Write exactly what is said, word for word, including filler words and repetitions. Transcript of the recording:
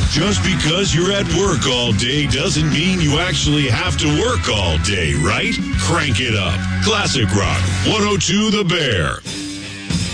Just because you're at work all day doesn't mean you actually have to work all day, right? Crank it up. Classic Rock one oh two The Bear.